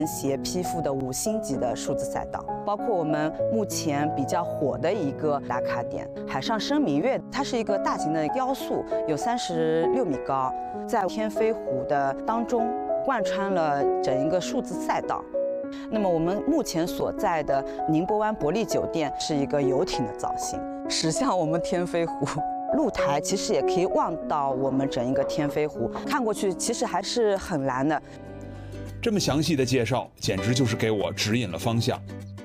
携批复的5星级的数字赛道，包括我们目前比较火的一个打卡点——海上生明月，它是一个大型的雕塑，有36米高，在天飞湖的当中贯穿了整一个数字赛道。那么我们目前所在的宁波湾伯利酒店是一个游艇的造型，驶向我们天飞湖。露台其实也可以望到我们整一个天飞湖，看过去其实还是很蓝的。 这么详细的介绍，简直就是给我指引了方向。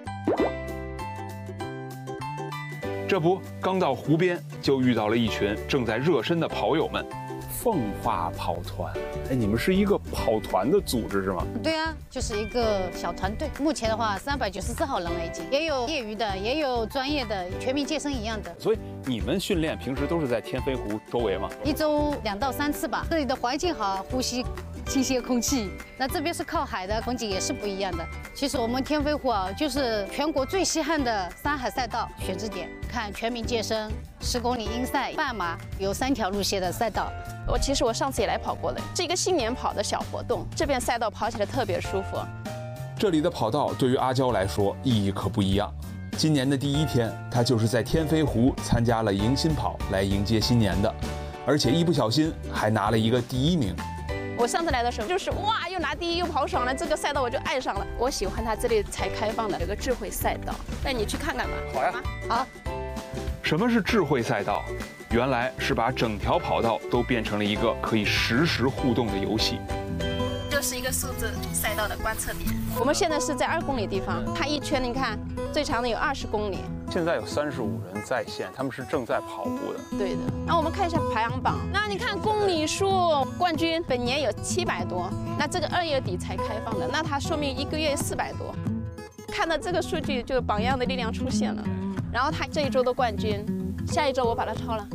这不，刚到湖边就遇到了一群正在热身的跑友们。 奉化跑团，哎，你们是一个跑团的组织是吗？ 对啊，就是一个小团队。目前的话，394号人了已经，也有业余的，也有专业的，全民健身一样的。 所以你们训练平时都是在天飞湖周围吗 ？1周2到3次吧。这里的环境好，呼吸新鲜空气。那这边是靠海的，风景也是不一样的。其实我们天飞湖啊，就是全国最稀罕的山海赛道选址点。看全民健身，10公里英赛、半马，有3条路线的赛道。 其实我上次也来跑过了，是一个新年跑的小活动。这边赛道跑起来特别舒服。 这里的跑道对于阿娇来说意义可不一样。今年的第1天，她就是在天飞湖参加了迎新跑来迎接新年的，而且一不小心还拿了一个第1名。 我上次来的时候就是哇，又拿第1又跑爽了，这个赛道我就爱上了。我喜欢它这里才开放的这个智慧赛道，带你去看看吧。 好呀， 好。 什么是智慧赛道？原来是把整条跑道都变成了一个可以实时互动的游戏。 这是一个数字赛道的观测点。我们现在是在2公里地方，它一圈你看最长的有20公里。 现在有35人在线，他们是正在跑步的。 对的。那我们看一下排行榜。那你看公里数冠军本年有700多，那这个2月底才开放的，那它说明1个月400多。看到这个数据，就榜样的力量出现了。然后他这一周的冠军，下一周我把他超了。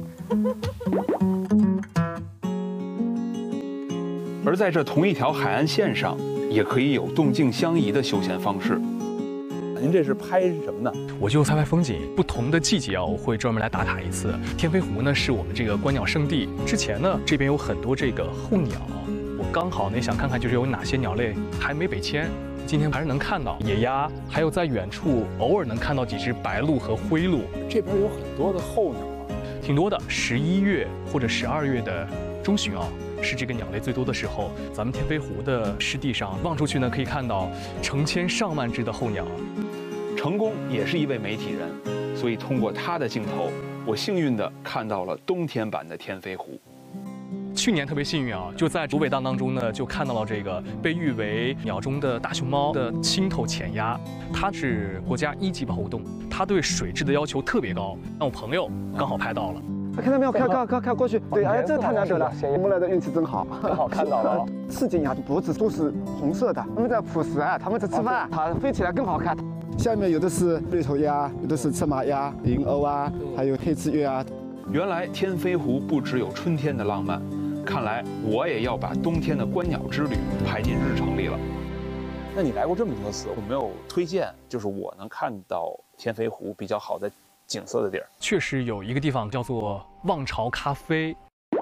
而在这同一条海岸线上，也可以有动静相宜的休闲方式。 您这是拍什么呢？ 我就拍风景。不同的季节啊，我会专门来打卡一次。天飞湖呢是我们这个观鸟圣地。之前呢，这边有很多这个候鸟，我刚好呢想看看就是有哪些鸟类还没北迁。今天还是能看到野鸭，还有在远处偶尔能看到几只白鹭和灰鹭。 这边有很多的候鸟啊， 挺多的。11月或者12月的中旬啊，是这个鸟类最多的时候。咱们天飞湖的湿地上望出去呢，可以看到成千上万只的候鸟。 成功也是一位媒体人，所以通过他的镜头，我幸运地看到了冬天版的天飞湖。 去年特别幸运啊，就在芦苇荡当中呢，就看到了这个被誉为鸟中的大熊猫的青头浅鸭，它是国家1级保护动物，它对水质的要求特别高。那我朋友刚好拍到了， 看到没有？看过去，对，哎，这太难得了，我们来的运气真好， 正好看到了。 刺锦鸭脖子都是红色的，他们在捕食啊，他们在吃饭，它飞起来更好看。下面有的是绿头鸭，有的是赤马鸭、银鸥啊，还有黑翅鸢啊。 原来天飞湖不只有春天的浪漫。看来我也要把冬天的观鸟之旅排进日程里了。 那你来过这么多次，有没有推荐就是我能看到天飞湖比较好的景色的地儿？ 确实有一个地方叫做望潮咖啡。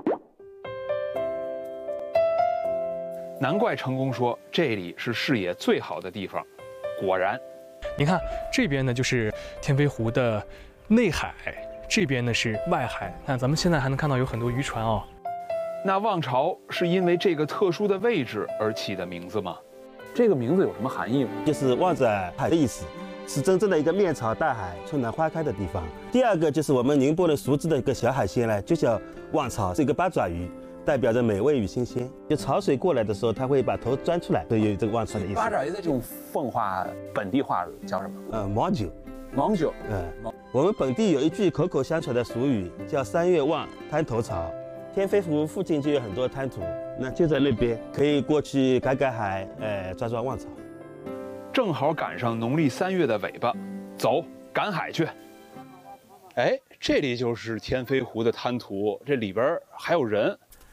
难怪成功说这里是视野最好的地方。果然， 你看这边呢就是天飞湖的内海，这边呢是外海。看咱们现在还能看到有很多渔船哦。 那望潮是因为这个特殊的位置而起的名字吗？ 这个名字有什么含义吗？ 就是望着海的意思，是真正的一个面朝大海、春暖花开的地方。第二个就是我们宁波人熟知的一个小海鲜呢，就叫望潮，是一个八爪鱼，代表着美味与新鲜。就潮水过来的时候，它会把头钻出来，所以有这个望潮的意思。 八爪鱼的这种奉化本地话叫什么？ 毛酒。 毛酒。 我们本地有一句口口相传的俗语，叫3月望，滩头潮。天飞湖附近就有很多滩涂，那就在那边，可以过去赶赶海，抓抓望潮。 正好赶上农历3月的尾巴，走，赶海去。哎，这里就是天飞湖的滩涂，这里边还有人。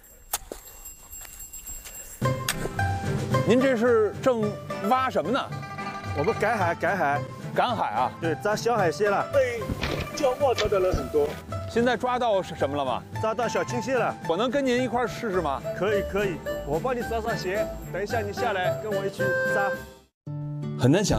您这是正挖什么呢？ 我们赶海， 赶海啊？ 对，抓小海鲜了。对，叫望潮的人很多。 现在抓到什么了吗？ 抓到小青蟹了。 我能跟您一块试试吗？ 可以，我帮你抓上鞋，等一下你下来跟我一起抓。 很难想